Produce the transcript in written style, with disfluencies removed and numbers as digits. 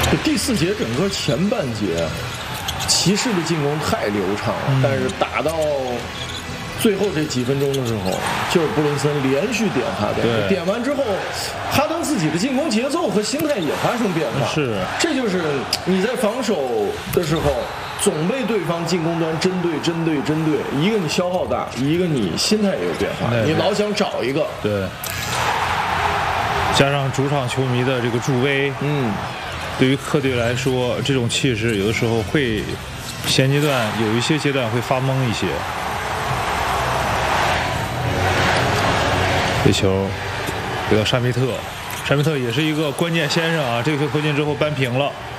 第4节整个前半节，骑士的进攻太流畅了，但是打到最后这几分钟的时候，就是布伦森连续点哈登，点完之后，哈登自己的进攻节奏和心态也发生变化。 是， 这就是你在防守的时候，总被对方进攻端针对，一个你消耗大，一个你心态也有变化，你老想找一个。 对，加上主场球迷的这个助威，对于客队来说，这种气势有的时候会前阶段有一些阶段会发懵一些。这球给到沙梅特，沙梅特也是一个关键先生啊！这个球投进之后扳平了。